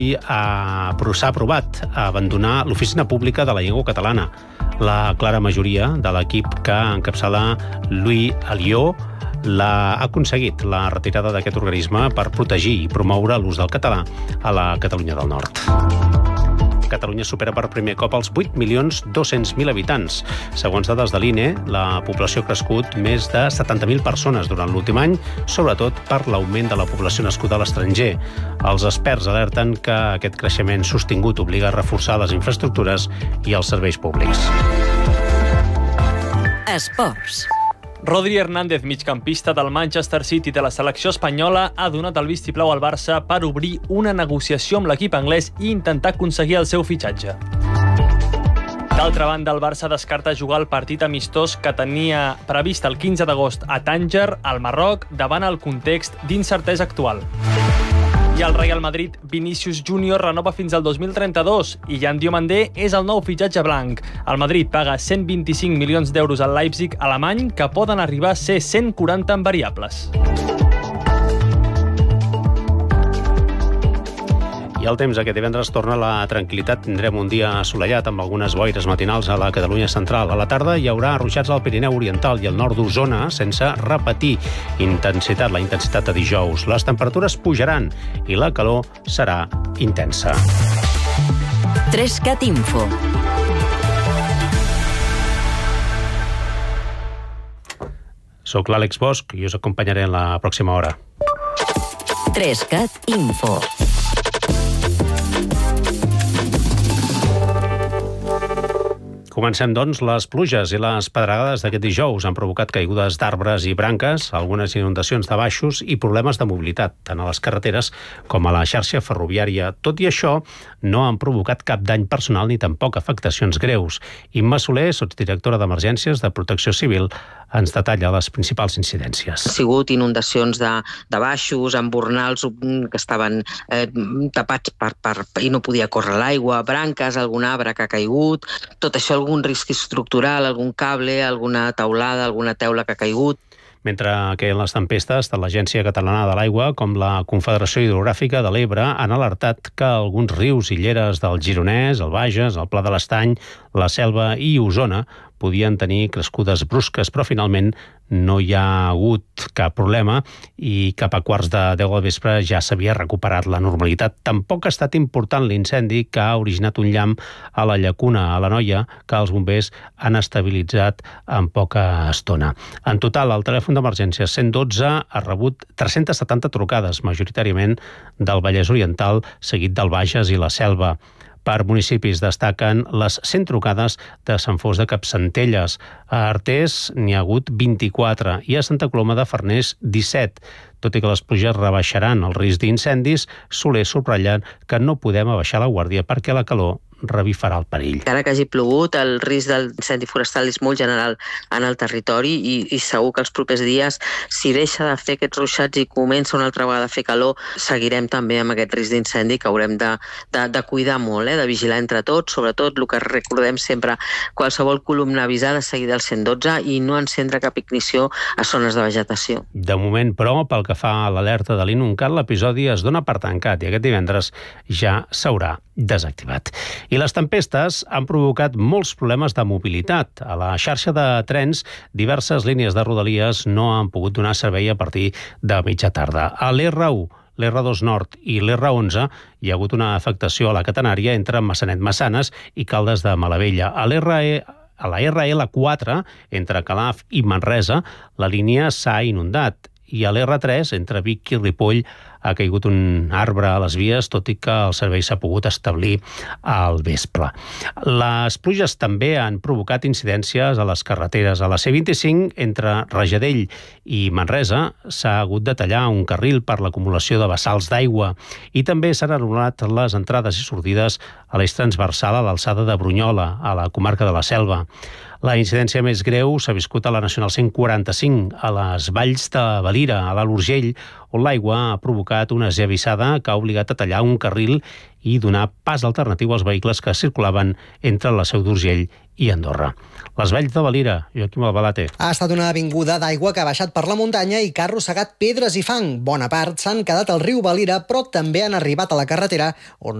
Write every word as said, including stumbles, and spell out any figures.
i ha, s'ha aprovat abandonar l'Oficina Pública de la Llengua Catalana. La clara majoria de l'equip que encapçala Louis Alliot l'ha aconseguit la retirada d'aquest organisme per protegir i promoure l'ús del català a la Catalunya del Nord. Catalunya supera per primer cop els vuit milions dos-cents mil habitants. Segons dades de l'I N E, la població ha crescut més de setanta mil persones durant l'últim any, sobretot per l'augment de la població nascuda a l'estranger. Els experts alerten que aquest creixement sostingut obliga a reforçar les infraestructures i els serveis públics. Esports. Rodri Hernández, migcampista del Manchester City de la selecció espanyola, ha donat el vistiplau al Barça per obrir una negociació amb l'equip anglès i intentar aconseguir el seu fitxatge. D'altra banda, el Barça descarta jugar el partit amistós que tenia previst el quinze d'agost a Tànger, al Marroc, davant el context d'incertesa actual. I el Real Madrid, Vinícius Júnior, renova fins al dos mil trenta-dos i Jan Diomandé és el nou fitxatge blanc. El Madrid paga cent vint-i-cinc milions d'euros al Leipzig alemany, que poden arribar a ser cent quaranta en variables. I el temps, aquest divendres torna la tranquil·litat. Tindrem un dia assolellat amb algunes boires matinals a la Catalunya central. A la tarda hi haurà ruixats al Pirineu oriental i al nord d'Osona, sense repetir intensitat, la intensitat de dijous. Les temperatures pujaran i la calor serà intensa. Trescat Info. Soc l'Àlex Bosch i us acompanyaré en la pròxima hora. Trescat Info. Comencem, doncs. Les pluges i les pedregades d'aquest dijous han provocat caigudes d'arbres i branques, algunes inundacions de baixos i problemes de mobilitat, tant a les carreteres com a la xarxa ferroviària. Tot i això, no han provocat cap dany personal ni tampoc afectacions greus. Imma Soler, sotsdirectora d'Emergències de Protecció Civil, ens detalla les principals incidències. Ha sigut inundacions de, de baixos, embornals que estaven eh, tapats per, per, i no podia córrer l'aigua, branques, algun arbre que ha caigut, tot això, algun risc estructural, algun cable, alguna teulada, alguna teula que ha caigut. Mentre que en les tempestes, tant l'Agència Catalana de l'Aigua com la Confederació Hidrogràfica de l'Ebre han alertat que alguns rius i lleres del Gironès, el Bages, el Pla de l'Estany, la Selva i Osona podien tenir crescudes brusques, però finalment no hi ha hagut cap problema i cap a quarts de deu del vespre ja s'havia recuperat la normalitat. Tampoc ha estat important l'incendi que ha originat un llamp a la llacuna, a la Noia, que els bombers han estabilitzat en poca estona. En total, el telèfon d'emergència cent dotze ha rebut tres-centes setanta trucades, majoritàriament del Vallès Oriental, seguit del Bages i la Selva. Per municipis destaquen les cent trucades de Sant Fost de Capcentelles. A Artés n'hi ha hagut vint-i-quatre i a Santa Coloma de Farners disset. Tot i que les pluges rebaixaran el risc d'incendis, Soler subratlla que no podem abaixar la guàrdia perquè la calor revifarà el perill. Encara que hagi plogut, el risc de l'incendi forestal és molt general en el territori i, i segur que els propers dies, si deixa de fer aquests ruixats i comença una altra vegada a fer calor, seguirem també amb aquest risc d'incendi que haurem de, de, de cuidar molt, eh? de vigilar entre tots, sobretot el que recordem sempre, qualsevol columna avisada seguida al cent dotze i no encendre cap ignició a zones de vegetació. De moment, però, pel que fa a l'alerta de l'Inuncat, l'episodi es dona per tancat i aquest divendres ja s'haurà desactivat. I les tempestes han provocat molts problemes de mobilitat. A la xarxa de trens, diverses línies de Rodalies no han pogut donar servei a partir de mitja tarda. A l'R u, l'R dos Nord i l'R onze hi ha hagut una afectació a la catenària entre Massanet-Massanes i Caldes de Malavella. A l'R E A la R L quatre, entre Calaf i Manresa, la línia s'ha inundat. I a l'R tres, entre Vic i Ripoll, ha caigut un arbre a les vies, tot i que el servei s'ha pogut establir al vespre. Les pluges també han provocat incidències a les carreteres. A la C vint-i-cinc, entre Rajadell i Manresa, s'ha hagut de tallar un carril per l'acumulació de vessals d'aigua i també s'han anul·lat les entrades i sortides a l'eix transversal a l'alçada de Brunyola, a la comarca de la Selva. La incidència més greu s'ha viscut a la Nacional cent quaranta-cinc, a les valls de Valira, a l'Alt Urgell, on l'aigua ha provocat una esllavissada que ha obligat a tallar un carril i donar pas alternatiu als vehicles que circulaven entre la Seu d'Urgell i Andorra. Les Valls de Valira, Joaquim Albalate. Ha estat una avinguda d'aigua que ha baixat per la muntanya i que ha arrossegat pedres i fang. Bona part s'han quedat al riu Valira, però també han arribat a la carretera, on